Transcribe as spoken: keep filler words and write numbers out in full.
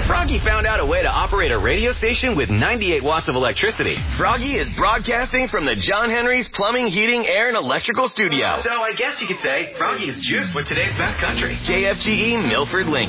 Froggy found out a way to operate a radio station with ninety-eight watts of electricity. Froggy is broadcasting from the John Henry's Plumbing, Heating, Air, and Electrical Studio. So I guess you could say Froggy is juiced with today's best country. K F G E Milford Link.